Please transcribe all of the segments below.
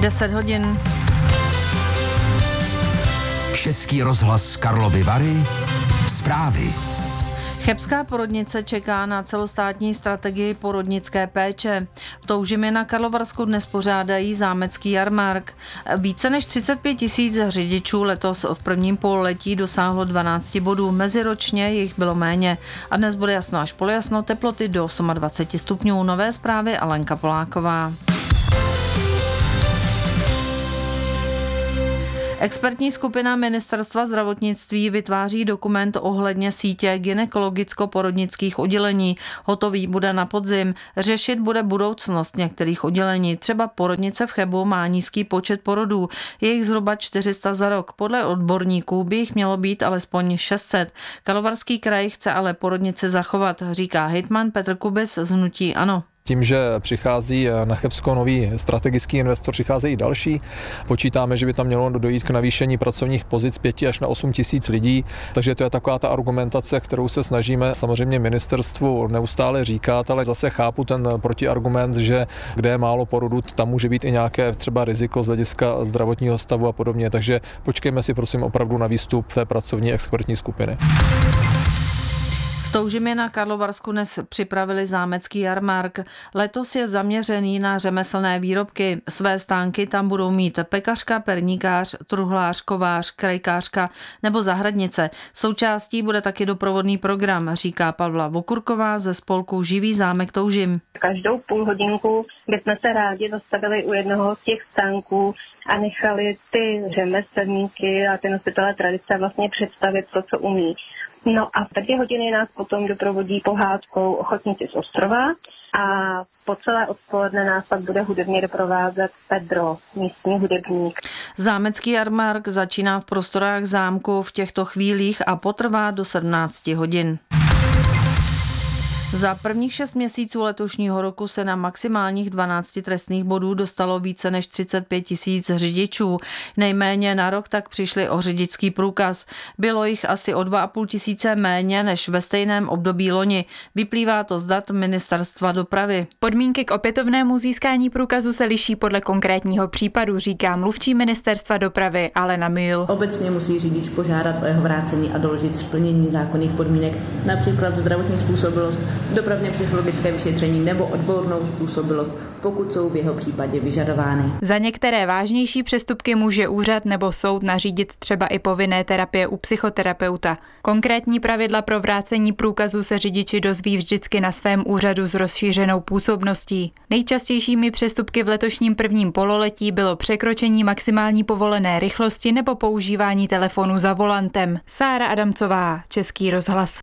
10 hodin. Český rozhlas Karlovy Vary. Zprávy. Chebská porodnice čeká na celostátní strategii porodnické péče. V Toužimi na Karlovarsku dnes pořádají zámecký jarmark. Více než 35 000 řidičů letos v prvním pololetí dosáhlo 12 bodů. Meziročně jich bylo méně. A dnes bude jasno až polojasno, teploty do 28 stupňů. Nové zprávy Alenka Poláková. Expertní skupina Ministerstva zdravotnictví vytváří dokument ohledně sítě gynekologicko-porodnických oddělení. Hotový bude na podzim. Řešit bude budoucnost některých oddělení. Třeba porodnice v Chebu má nízký počet porodů. Je jich zhruba 400 za rok. Podle odborníků by jich mělo být alespoň 600. Karlovarský kraj chce ale porodnice zachovat, říká hejtman Petr Kubic z hnutí ANO. Tím, že přichází na Chebsko nový strategický investor, přicházejí další. Počítáme, že by tam mělo dojít k navýšení pracovních pozic 5 až na 8 000 lidí, takže to je taková ta argumentace, kterou se snažíme samozřejmě ministerstvu neustále říkat, ale zase chápu ten protiargument, že kde je málo porodů, tam může být i nějaké třeba riziko z hlediska zdravotního stavu a podobně, takže počkejme si prosím opravdu na výstup té pracovní expertní skupiny. V Toužimi na Karlovarsku dnes připravili zámecký jarmark. Letos je zaměřený na řemeslné výrobky. Své stánky tam budou mít pekařka, perníkář, truhlář, kovář, krajkářka nebo zahradnice. Součástí bude taky doprovodný program, říká Pavla Vokurková ze spolku Živý zámek Toužim. Každou půl hodinku bychom se rádi zastavili u jednoho z těch stánků a nechali ty řemeslníky a ty nositelé tradice vlastně představit to, co umí. No a v 2 hodiny nás potom doprovodí pohádkou Ochotníci z Ostrova a po celé odpoledne nás pak bude hudebně doprovázet Pedro, místní hudebník. Zámecký jarmark začíná v prostorách zámku v těchto chvílích a potrvá do 17 hodin. Za prvních 6 měsíců letošního roku se na maximálních 12 trestných bodů dostalo více než 35 000 řidičů. Nejméně na rok tak přišli o řidičský průkaz. Bylo jich asi o 2 500 méně než ve stejném období loni. Vyplývá to z dat Ministerstva dopravy. Podmínky k opětovnému získání průkazu se liší podle konkrétního případu, říká mluvčí Ministerstva dopravy Alena Mühl. Obecně musí řidič požádat o jeho vrácení a doložit splnění zákonných podmínek, například zdravotní způsobilost, dopravně psychologické vyšetření nebo odbornou způsobilost, pokud jsou v jeho případě vyžadovány. Za některé vážnější přestupky může úřad nebo soud nařídit třeba i povinné terapie u psychoterapeuta. Konkrétní pravidla pro vrácení průkazu se řidiči dozví vždycky na svém úřadu s rozšířenou působností. Nejčastějšími přestupky v letošním prvním pololetí bylo překročení maximální povolené rychlosti nebo používání telefonu za volantem. Sára Adamcová, Český rozhlas.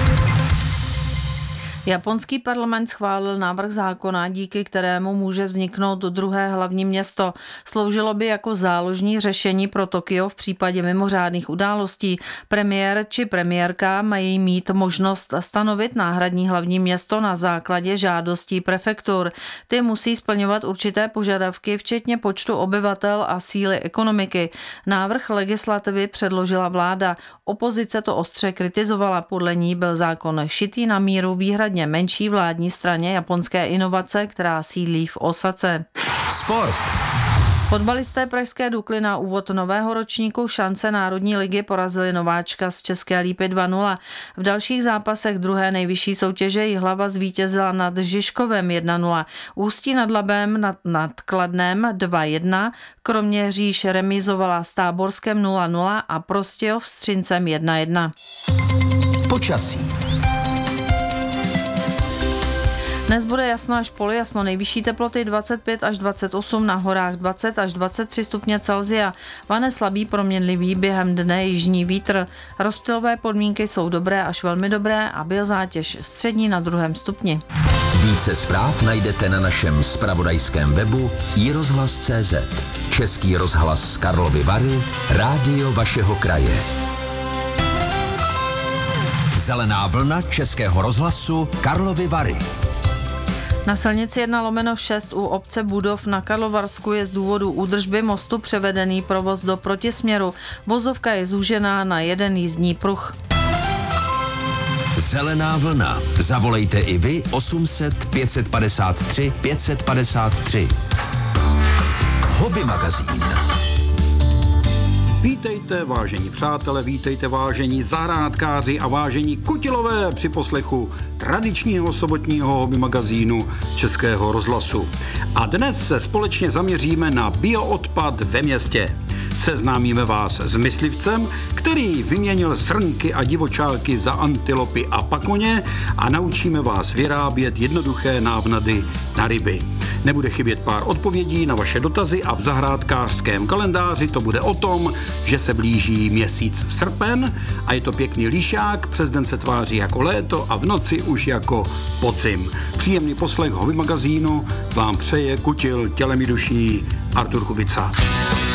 Japonský parlament schválil návrh zákona, díky kterému může vzniknout druhé hlavní město. Sloužilo by jako záložní řešení pro Tokio v případě mimořádných událostí. Premiér či premiérka mají mít možnost stanovit náhradní hlavní město na základě žádostí prefektur. Ty musí splňovat určité požadavky, včetně počtu obyvatel a síly ekonomiky. Návrh legislativy předložila vláda. Opozice to ostře kritizovala. Podle ní byl zákon šitý na míru výhradně menší vládní straně Japonské inovace, která sídlí v Osace. Sport. Fotbalisté pražské Dukly na úvod nového ročníku šance Národní ligy porazili nováčka z České Lípy 2-0. V dalších zápasech druhé nejvyšší soutěže Jihlava zvítězila nad Žižkovem 1-0. Ústí nad Labem nad Kladnem 2-1. Kroměříž remizovala s Táborskem 0-0 a Prostějov s Třincem 1-1. Počasí. Dnes bude jasno až polojasno, nejvyšší teploty 25 až 28, na horách 20 až 23 stupně Celsia. Vane slabý proměnlivý, během dne jižní vítr. Rozptylové podmínky jsou dobré až velmi dobré a biozátěž střední na 2. stupni. Více zpráv najdete na našem zpravodajském webu iRozhlas.cz. Český rozhlas Karlovy Vary, rádio vašeho kraje. Zelená vlna Českého rozhlasu Karlovy Vary. Na silnici 1/6 u obce Budov na Karlovarsku je z důvodu údržby mostu převedený provoz do protisměru. Vozovka je zúžená na jeden jízdní pruh. Zelená vlna. Zavolejte i vy 800 553 553. Hobby magazín. Vítejte, vážení přátelé, vítejte, vážení zahrádkáři a vážení kutilové při poslechu tradičního sobotního hobby magazínu Českého rozhlasu. A dnes se společně zaměříme na bioodpad ve městě. Seznámíme vás s myslivcem, který vyměnil srnky a divočálky za antilopy a pakoně a naučíme vás vyrábět jednoduché návnady na ryby. Nebude chybět pár odpovědí na vaše dotazy a v zahrádkářském kalendáři to bude o tom, že se blíží měsíc srpen a je to pěkný lišák, přes den se tváří jako léto a v noci už jako podzim. Příjemný poslech hobby magazínu vám přeje kutil tělem i duší Artur Kubica.